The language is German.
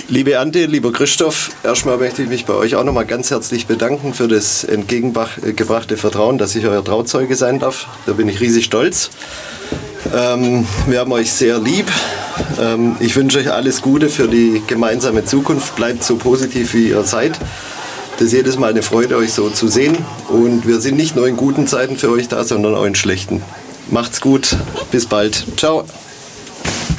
Liebe Ante, lieber Christoph, erstmal möchte ich mich bei euch auch nochmal ganz herzlich bedanken für das entgegengebrachte Vertrauen, dass ich euer Trauzeuge sein darf. Da bin ich riesig stolz. Wir haben euch sehr lieb. Ich wünsche euch alles Gute für die gemeinsame Zukunft. Bleibt so positiv, wie ihr seid. Das ist jedes Mal eine Freude, euch so zu sehen. Und wir sind nicht nur in guten Zeiten für euch da, sondern auch in schlechten. Macht's gut. Bis bald. Ciao.